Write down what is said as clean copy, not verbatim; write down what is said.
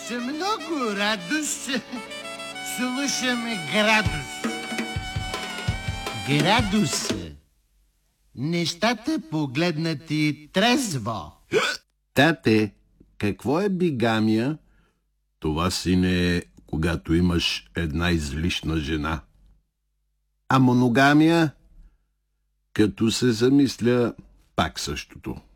С много радост слушаме Градус. Градус. Нещата погледнати трезво. Тате, какво е бигамия? Това, сине, е когато имаш една излишна жена. А моногамия? Като се замисля, пак същото.